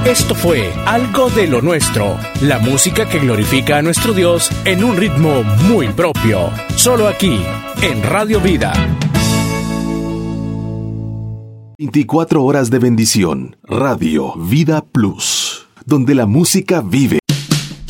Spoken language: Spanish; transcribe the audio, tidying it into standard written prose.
Esto fue Algo de lo Nuestro, la música que glorifica a nuestro Dios en un ritmo muy propio. Solo aquí, en Radio Vida. 24 horas de bendición. Radio Vida Plus, donde la música vive.